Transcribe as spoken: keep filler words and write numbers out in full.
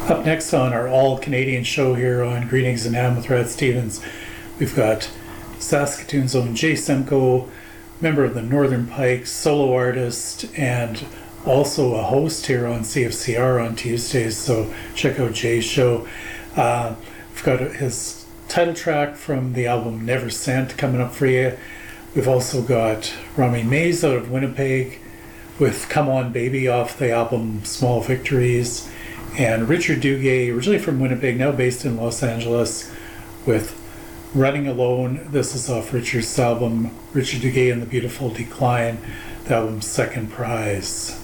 Up next on our all-Canadian show here on Greetings and Ham with Rat Stevens, we've got Saskatoon's own Jay Semko, member of the Northern Pikes, solo artist, and also a host here on C F C R on Tuesdays, so check out Jay's show. Uh, we've got his title track from the album Never Sent coming up for you. We've also got Rami Mays out of Winnipeg with Come On Baby off the album Small Victories, and Richard Duguay, originally from Winnipeg, now based in Los Angeles, with Running Alone. This is off Richard's album Richard Duguay and the Beautiful Decline, the album's Second Prize.